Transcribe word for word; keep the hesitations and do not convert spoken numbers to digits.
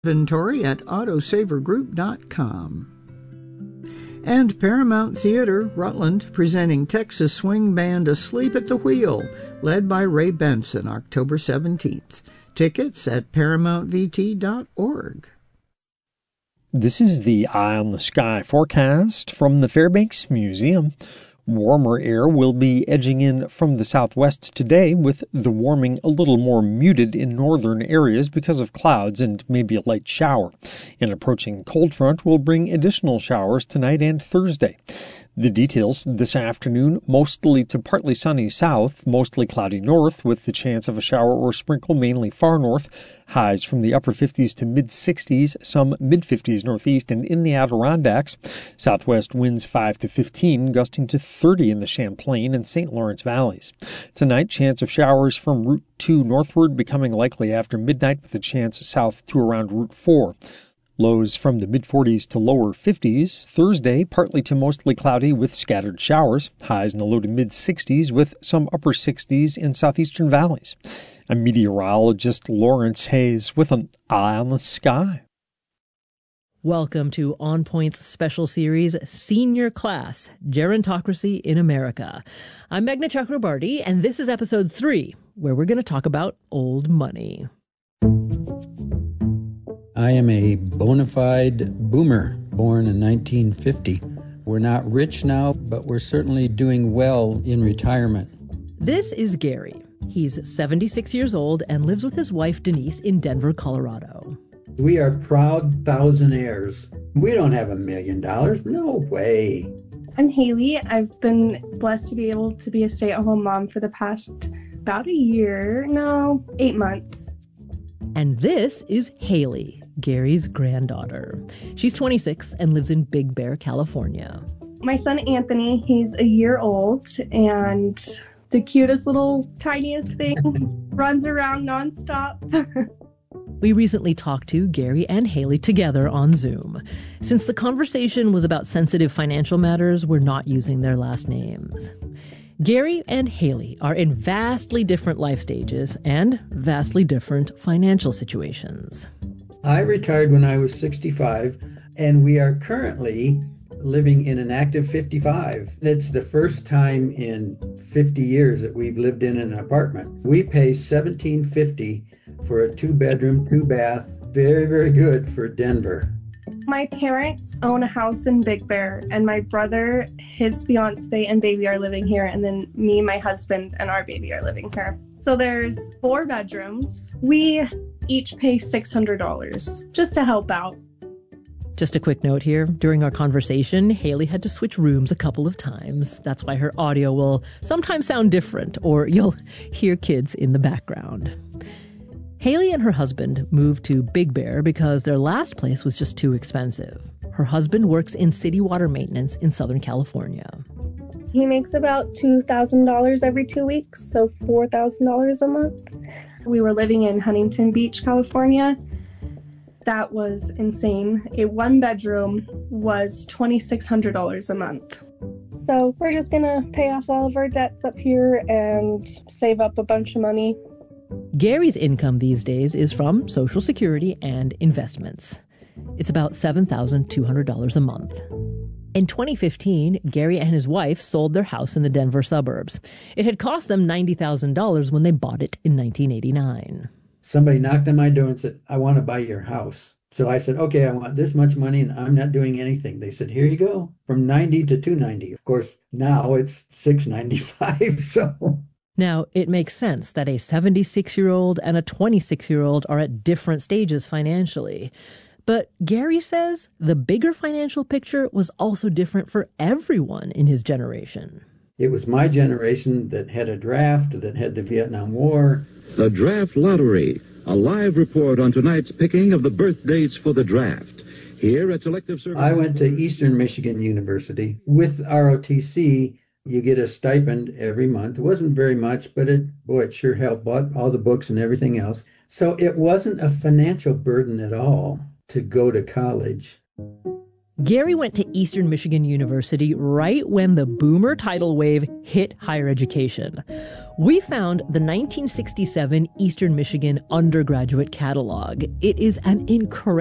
Inventory at autosaver group dot com. And Paramount Theater, Rutland, presenting Texas swing band Asleep at the Wheel, led by Ray Benson, October seventeenth. Tickets at paramount v t dot org. This is the Eye on the Sky forecast from the Fairbanks Museum. Warmer air will be edging in from the southwest today, with the warming a little more muted in northern areas because of clouds and maybe a light shower. An approaching cold front will bring additional showers tonight and Thursday. The details this afternoon: mostly to partly sunny south, mostly cloudy north, with the chance of a shower or sprinkle mainly far north. Highs from the upper fifties to mid-sixties, some mid-fifties northeast and in the Adirondacks. Southwest winds five to fifteen, gusting to thirty in the Champlain and Saint Lawrence valleys. Tonight, chance of showers from Route two northward becoming likely after midnight, with a chance south to around Route four. Lows from the mid-forties to lower fifties. Thursday, partly to mostly cloudy with scattered showers. Highs in the low to mid-sixties with some upper sixties in southeastern valleys. I'm meteorologist Lawrence Hayes with an eye on the sky. Welcome to On Point's special series, Senior Class, Gerontocracy in America. I'm Meghna Chakrabarty, and this is episode three, where we're going to talk about old money. I am a bona fide boomer, born in nineteen fifty. We're not rich now, but we're certainly doing well in retirement. This is Gary. He's seventy-six years old and lives with his wife, Denise, in Denver, Colorado. We are proud thousandaires. We don't have a million dollars. No way. I'm Haley. I've been blessed to be able to be a stay-at-home mom for the past about a year, no, eight months. And this is Haley, Gary's granddaughter. She's twenty-six and lives in Big Bear, California. My son Anthony, he's a year old and the cutest little tiniest thing, runs around nonstop. We recently talked to Gary and Haley together on Zoom. Since the conversation was about sensitive financial matters, we're not using their last names. Gary and Haley are in vastly different life stages and vastly different financial situations. I retired when I was sixty-five, and we are currently living in an active fifty-five. It's the first time in fifty years that we've lived in an apartment. We pay seventeen fifty for a two-bedroom, two-bath. Very, very good for Denver. My parents own a house in Big Bear, and my brother, his fiance, and baby are living here, and then me, my husband, and our baby are living here. So there's four bedrooms. We each pay six hundred dollars just to help out. Just a quick note here. During our conversation, Haley had to switch rooms a couple of times. That's why her audio will sometimes sound different, or you'll hear kids in the background. Haley and her husband moved to Big Bear because their last place was just too expensive. Her husband works in city water maintenance in Southern California. He makes about two thousand dollars every two weeks, so four thousand dollars a month. We were living in Huntington Beach, California. That was insane. A one bedroom was two thousand six hundred dollars a month. So we're just gonna pay off all of our debts up here and save up a bunch of money. Gary's income these days is from Social Security and investments. It's about seven thousand two hundred dollars a month. In twenty fifteen, Gary and his wife sold their house in the Denver suburbs. It had cost them ninety thousand dollars when they bought it in nineteen eighty-nine. Somebody knocked on my door and said, I want to buy your house. So I said, okay, I want this much money and I'm not doing anything. They said, here you go, from ninety to two ninety. Of course, now it's six ninety-five, so... Now, it makes sense that a seventy-six-year-old and a twenty-six-year-old are at different stages financially. But Gary says the bigger financial picture was also different for everyone in his generation. It was my generation that had a draft, that had the Vietnam War. The Draft Lottery, a live report on tonight's picking of the birth dates for the draft. Here at Selective Service... I went to Eastern Michigan University. With R O T C, you get a stipend every month. It wasn't very much, but it, boy, it sure helped. Bought all the books and everything else. So it wasn't a financial burden at all to go to college. Gary went to Eastern Michigan University right when the boomer tidal wave hit higher education. We found the nineteen sixty-seven Eastern Michigan undergraduate catalog. It is an incredible